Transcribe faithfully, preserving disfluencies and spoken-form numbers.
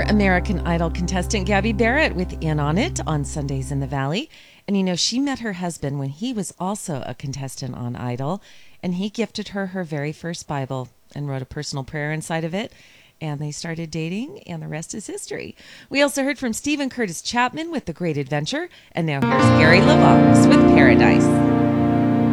American Idol contestant Gabby Barrett with In On It on Sundays in the Valley. And you know, she met her husband when he was also a contestant on Idol, and he gifted her her very first Bible and wrote a personal prayer inside of it. And they started dating, and the rest is history. We also heard from Stephen Curtis Chapman with The Great Adventure, and now here's Gary LaVox with Paradise.